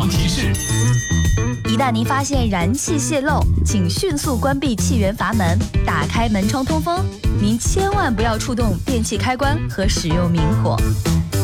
防提示： 一旦您发现燃气泄漏，请迅速关闭气源阀门，打开门窗通风。您千万不要触动电器开关和使用明火。